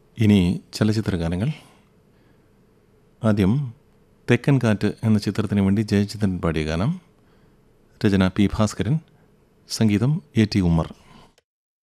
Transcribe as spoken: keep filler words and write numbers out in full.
ഇനി ചലച്ചിത്ര ഗാനങ്ങൾ. ആദ്യം തെക്കൻ കാറ്റ് എന്ന ചിത്രത്തിന് വേണ്ടി ജയചന്ദ്രൻ പാടിയ ഗാനം. രചന പി ഭാസ്കരൻ, സംഗീതം എ ടി ഉമ്മർ.